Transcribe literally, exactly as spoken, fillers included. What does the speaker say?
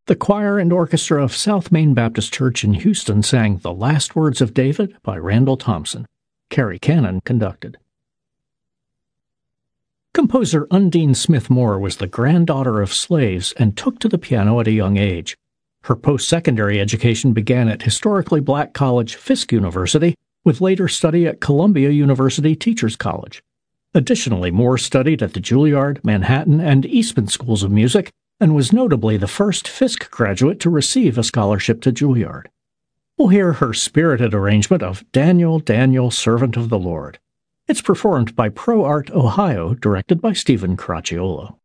The choir and orchestra of South Main Baptist Church in Houston sang The Last Words of David by Randall Thompson. Carrie Cannon conducted. Composer Undine Smith Moore was the granddaughter of slaves and took to the piano at a young age. Her post-secondary education began at historically black college Fisk University, with later study at Columbia University Teachers College. Additionally, Moore studied at the Juilliard, Manhattan, and Eastman Schools of Music, and was notably the first Fisk graduate to receive a scholarship to Juilliard. We'll hear her spirited arrangement of Daniel, Daniel, Servant of the Lord. It's performed by Pro Art Ohio, directed by Stephen Caracciolo.